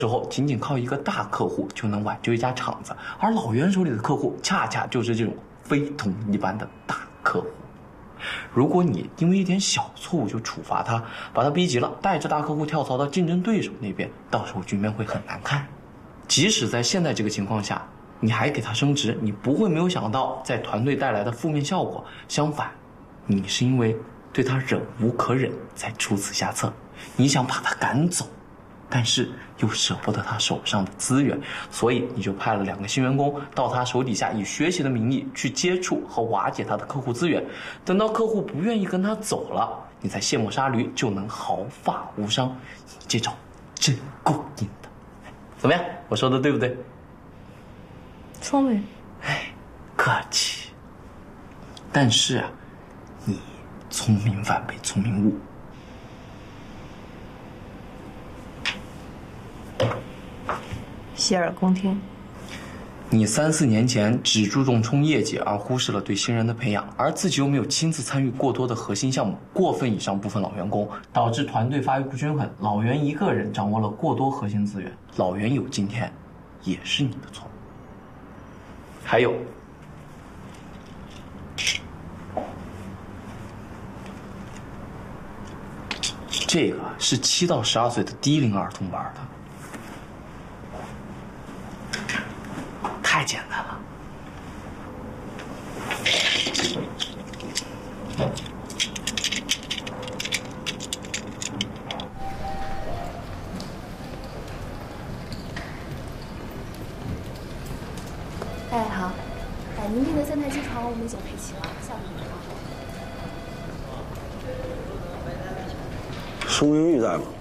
之后仅仅靠一个大客户就能挽救一家厂子，而老袁手里的客户恰恰就是这种非同一般的大客户。如果你因为一点小错误就处罚他，把他逼急了，带着大客户跳槽到竞争对手那边，到时候局面会很难看。即使在现在这个情况下，你还给他升职，你不会没有想到在团队带来的负面效果。相反，你是因为对他忍无可忍才出此下策，你想把他赶走，但是又舍不得他手上的资源，所以你就派了2个新员工到他手底下，以学习的名义去接触和瓦解他的客户资源。等到客户不愿意跟他走了，你再卸磨杀驴，就能毫发无伤。你这招真过瘾的，怎么样？我说的对不对？ 聪明。 哎，客气。但是啊，你聪明反被聪明误。 洗耳恭听。 你3、4年前只注重冲业绩，而忽视了对新人的培养，而自己又没有亲自参与过多的核心项目，过分倚仗部分老员工，导致团队发育不均衡。老袁一个人掌握了过多核心资源，老袁有今天，也是你的错。还有，这个是7到12岁的低龄儿童玩的。太简单了。 哎，好，哎，您订的3台机床我们已经配齐了，下午就发。 宋云玉在吗？